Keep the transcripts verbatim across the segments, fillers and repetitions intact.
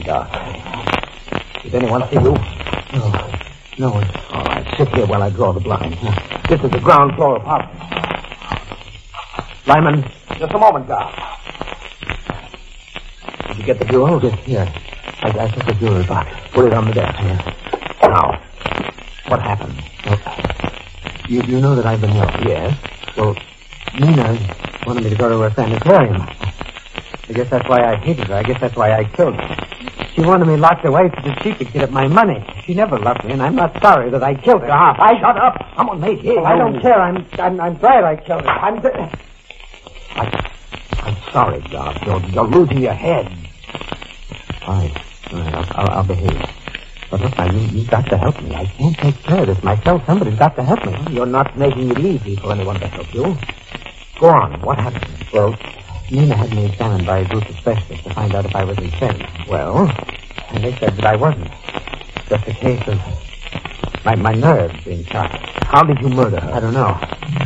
Doc. Did anyone see you? No. No. All right, sit here while I draw the blind. This is the ground floor apartment. Lyman, just a moment, Doc. Did you get the bureau? Yes, yeah. I, I took the jewelry box. Put it on the desk. Yeah. Now, what happened? Well, you, you know that I've been ill. Yes? Well, Nina wanted me to go to a sanitarium. I guess that's why I hated her. I guess that's why I killed her. She wanted me locked away so that she could get at my money. She never loved me, and I'm not sorry that I killed her. Stop. I shut up. Someone made you. Well, I don't care. I'm, I'm, I'm glad I killed her. I'm... I, I'm sorry, Doc. You're, you're losing your head. All right. All right, I'll, I'll, I'll behave. But look, now, you, you've got to help me. I can't take care of this myself. Somebody's got to help me. You're not making it easy for anyone to help you. Go on. What happened? Well, Nina had me examined by a group of specialists to find out if I was insane. Well? And they said that I wasn't. Just a case of my, my nerves being shot. How did you murder her? I don't know.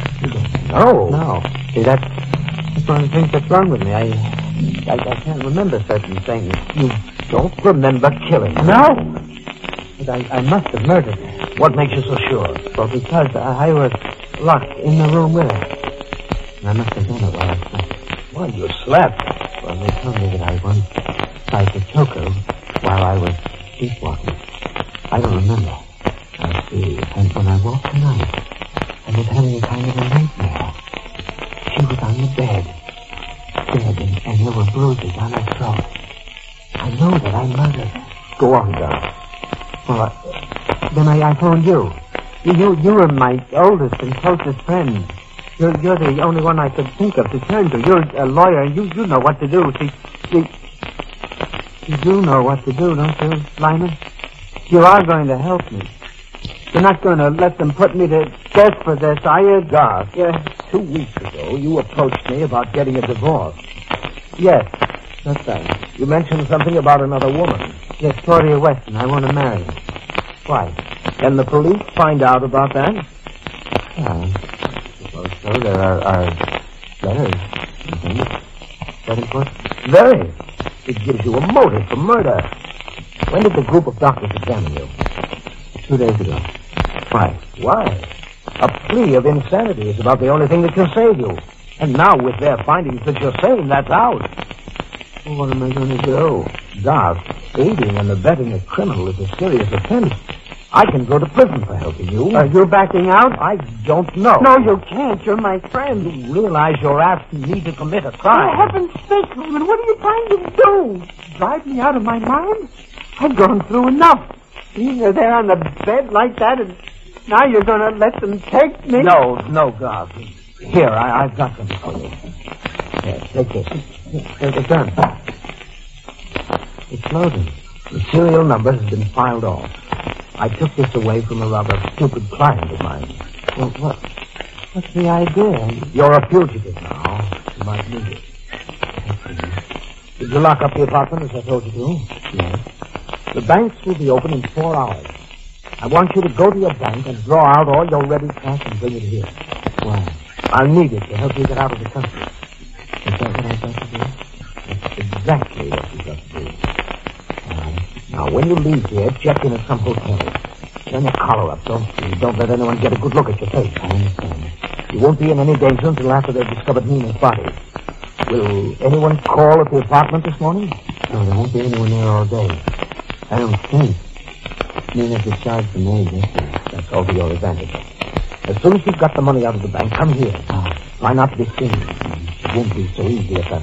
No. No. See, that's, that's one of the things that's wrong with me. I, I, I can't remember certain things. You don't remember killing her? No. But I, I must have murdered her. What makes you so sure? Well, because I was locked in the room with her. And I must have done it while I slept. Well, you slept. Well, they told me that I once tried to choke her while I was sleepwalking. I don't remember. I see. And when I woke tonight, I was having a kind of a nightmare. She was on the bed. Dead, and, and there were bruises on her throat. I know that I murdered her. Go on, Doc. Well, uh, then I, I phoned you. You, you. you were my oldest and closest friend. You're, you're the only one I could think of to turn to. You're a lawyer, and you, you know what to do. See, see, you do know what to do, don't you, Lyman? You are going to help me. You're not going to let them put me to death for this, are you? Doc, yeah, two weeks ago, you approached me about getting a divorce. Yes, that's right. You mentioned something about another woman. Yes, Claudia Weston. I want to marry her. Why? Can the police find out about that? Yeah. Well, so there are, are letters and things. That important? Very. It gives you a motive for murder. When did the group of doctors examine you? Two days ago. Why? Why? A plea of insanity is about the only thing that can save you. And now with their findings that you're sane, that's out. Well, what am I going to do? Doc, aiding and abetting a criminal is a serious offense. I can go to prison for helping you. Are you backing out? I don't know. No, you can't. You're my friend. You realize you're asking me to commit a crime. For heaven's sake, Lyman, what are you trying to do? Drive me out of my mind? I've gone through enough. Seeing her there on the bed like that, and now you're going to let them take me? No, no, Doc. Here, I, I've got them for you. Here, take this. Here's the gun. It's loaded. The serial number has been filed off. I took this away from a rather stupid client of mine. Well, what? What's the idea? You're a fugitive now. You might need it. Did you lock up the apartment as I told you to? Yes. The banks will be open in four hours. I want you to go to your bank and draw out all your ready cash and bring it here. Why? I'll need it to help you get out of the country. Is that what I've got to do? That's exactly what you've got to do. Now, when you leave here, check in at some hotel. Turn your collar up. Don't, don't let anyone get a good look at your face. I understand. You won't be in any danger until after they've discovered Nina's body. Will anyone call at the apartment this morning? No, there won't be anyone there all day. I don't think. Nina discharged the maid yesterday. That's all to your advantage. As soon as you've got the money out of the bank, come here. Oh. Try not to be seen. It won't be so easy at that